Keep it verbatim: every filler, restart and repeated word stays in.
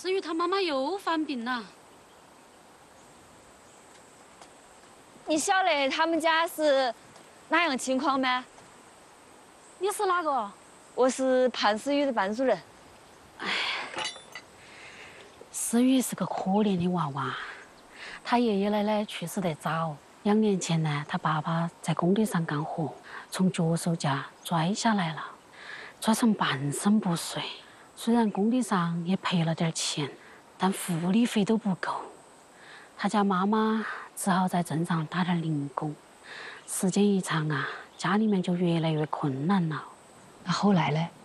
思雨她妈妈又犯病了。 你晓得他们家是哪样情况吗？ 你是哪个？ 我是潘思雨的班主任。 哎，思雨是个可怜的娃娃，他爷爷奶奶去世得早。两年前呢，他爸爸在工地上干活，从脚手架拽下来了，拽成半身不遂。虽然工地上也赔了点钱，但护理费都不够。他家妈妈只好在镇上打点零工。时间一长啊，家里面就越来越困难了。 那后来呢？